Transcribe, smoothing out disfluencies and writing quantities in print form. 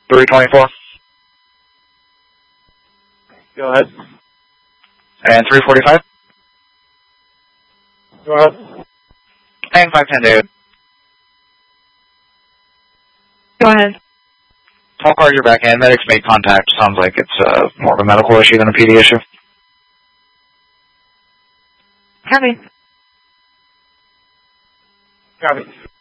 324. Go ahead. And 345. Go ahead. And 510, David. Go ahead. All cars are back in. Medics made contact. Sounds like it's more of a medical issue than a PD issue. Copy. Copy.